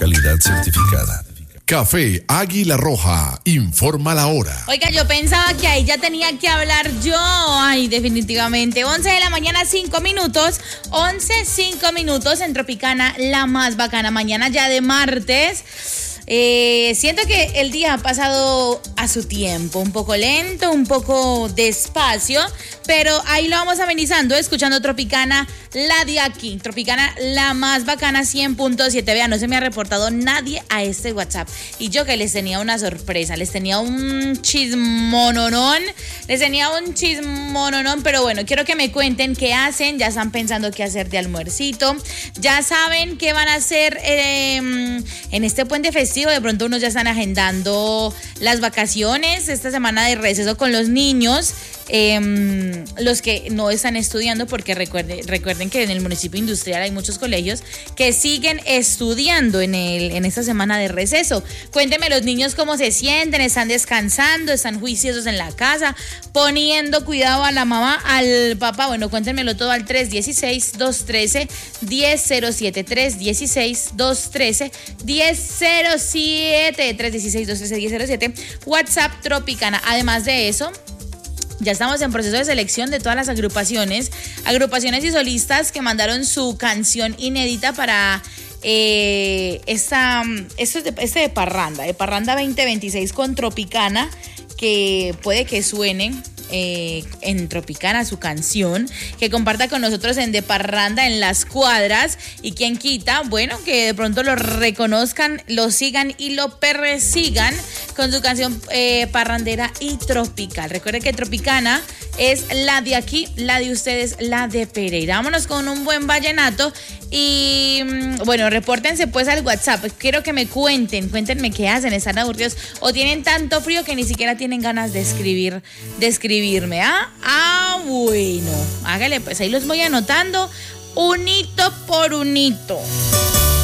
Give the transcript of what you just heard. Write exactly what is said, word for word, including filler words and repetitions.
calidad certificada. Café Águila Roja, informa la hora. Oiga, yo pensaba que ahí ya tenía que hablar yo. Ay, definitivamente. once de la mañana, cinco minutos. once, cinco minutos en Tropicana, la más bacana. Mañana ya de martes. Eh, siento que el día ha pasado a su tiempo, un poco lento, un poco despacio, pero ahí lo vamos amenizando, escuchando Tropicana, la de aquí, Tropicana, la más bacana, cien punto siete. Vean, no se me ha reportado nadie a este WhatsApp, y yo que les tenía una sorpresa, les tenía un chismononón, les tenía un chismononón, pero bueno, quiero que me cuenten qué hacen, ya están pensando qué hacer de almuercito, ya saben qué van a hacer eh, en este puente festivo. De pronto unos ya están agendando las vacaciones, esta semana de receso con los niños, eh, los que no están estudiando, porque recuerden, recuerden que en el municipio industrial hay muchos colegios que siguen estudiando en, el, en esta semana de receso. Cuéntenme los niños cómo se sienten, están descansando, están juiciosos en la casa, poniendo cuidado a la mamá, al papá. Bueno, cuéntenmelo todo al tres uno seis, dos uno tres, uno cero cero siete, tres uno seis, dos uno tres, uno cero cero siete, tres uno seis, dos uno tres, uno cero cero siete, WhatsApp Tropicana. Además de eso, ya estamos en proceso de selección de todas las agrupaciones, agrupaciones y solistas que mandaron su canción inédita para eh, esta, esto es de, este de Parranda, de Parranda veinte veintiséis con Tropicana, que puede que suene eh, en Tropicana su canción, que comparta con nosotros en De Parranda en las cuadras, y quien quita, bueno, que de pronto lo reconozcan, lo sigan y lo persigan con su canción eh, parrandera y tropical. Recuerden que Tropicana es la de aquí, la de ustedes, la de Pereira. Vámonos con un buen vallenato y bueno, repórtense pues al WhatsApp. Quiero que me cuenten, cuéntenme qué hacen, están aburridos o tienen tanto frío que ni siquiera tienen ganas de escribir, de escribirme, ¿ah? Ah, bueno, hágale pues, ahí los voy anotando unito por unito.